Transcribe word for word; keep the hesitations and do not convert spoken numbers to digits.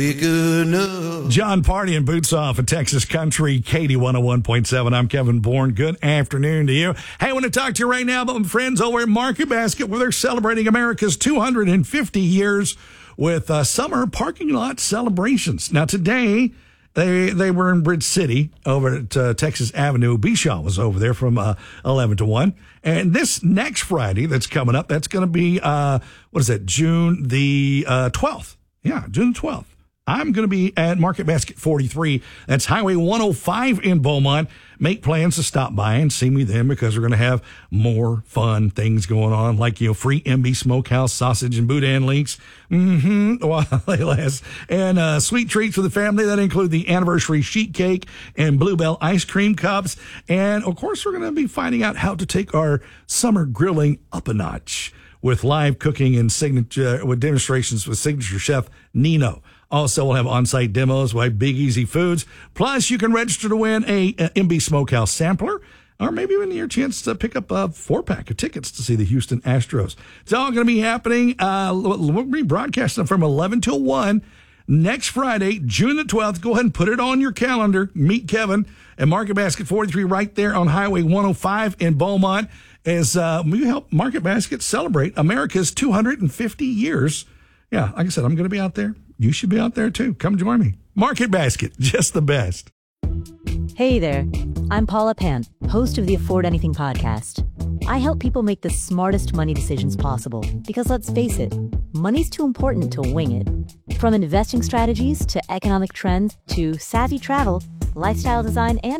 Big enough. John Party and Boots Off of Texas Country, Katie one oh one point seven. I'm Kevin Bourne. Good afternoon to you. Hey, I want to talk to you right now about my friends over at Market Basket, where they're celebrating America's two hundred fifty years with uh, summer parking lot celebrations. Now, today, they they were in Bridge City over at uh, Texas Avenue. Bishaw was over there from uh, eleven to one. And this next Friday that's coming up, that's going to be, uh, what is that, June the uh, twelfth. Yeah, June the twelfth. I'm going to be at Market Basket forty-three. That's Highway one oh five in Beaumont. Make plans to stop by and see me then, because we're going to have more fun things going on, like, you know, free M B Smokehouse sausage and boudin links. Mm-hmm. While they last. And uh, sweet treats for the family that include the anniversary sheet cake and Bluebell ice cream cups. And, of course, we're going to be finding out how to take our summer grilling up a notch with live cooking and signature with demonstrations with signature chef Nino. Also, we'll have on-site demos by Big Easy Foods. Plus, you can register to win a, a M B Smokehouse sampler, or maybe even your chance to pick up a four-pack of tickets to see the Houston Astros. It's all going to be happening. Uh, we'll be broadcasting from eleven till one next Friday, June the twelfth. Go ahead and put it on your calendar. Meet Kevin at Market Basket forty-three right there on Highway one oh five in Beaumont, as uh, we help Market Basket celebrate America's two hundred fifty years. Yeah, like I said, I'm going to be out there. You should be out there, too. Come join me. Market Basket, just the best. Hey there. I'm Paula Pant, host of the Afford Anything podcast. I help people make the smartest money decisions possible because, let's face it, money's too important to wing it. From investing strategies to economic trends to savvy travel, lifestyle design, and